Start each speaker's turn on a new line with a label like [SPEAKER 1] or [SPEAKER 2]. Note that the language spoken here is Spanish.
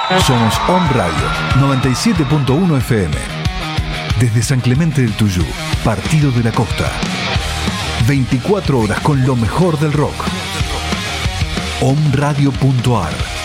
[SPEAKER 1] Somos Om Radio 97.1 FM. Desde San Clemente del Tuyú, Partido de la Costa. 24 horas con lo mejor del rock. Omradio.ar